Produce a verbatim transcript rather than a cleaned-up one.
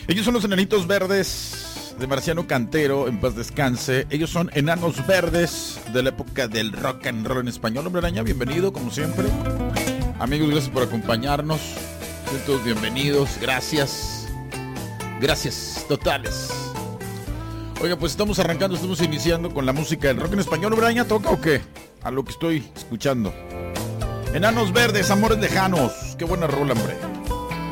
Ellos son los Enanitos Verdes de Marciano Cantero, en paz descanse. Ellos son Enanos Verdes de la época del rock and roll en español. Hombre Araña, bienvenido como siempre. Amigos, gracias por acompañarnos. Sean todos bienvenidos, gracias. Gracias totales. Oiga, pues estamos arrancando, estamos iniciando con la música del rock en español. ¿Hombre Araña toca o qué? A lo que estoy escuchando. Enanos Verdes, Amores Lejanos. Qué buena rola, hombre.